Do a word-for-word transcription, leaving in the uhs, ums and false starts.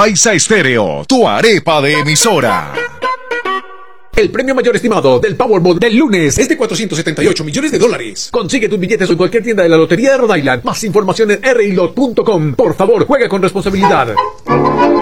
Paisa Estéreo, tu arepa de emisora. El premio mayor estimado del Powerball del lunes es de cuatrocientos setenta y ocho millones de dólares. Consigue tus billetes en cualquier tienda de la Lotería de Rhode Island. Más información en r i lot punto com. Por favor, juega con responsabilidad.